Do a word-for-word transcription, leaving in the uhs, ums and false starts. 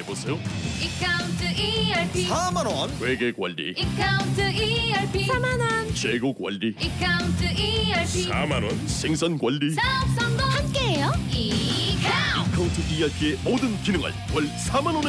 해보세요. 이카운트 이알피 사만 원. 회계 관리, 이카운트 이알피 사만 원 재고 관리, 이카운트 이알피 사만 원. 생산 관리, 사업 성공 함께해요. 이카운트 카운트 이알피의 모든 기능을 월 사만 원에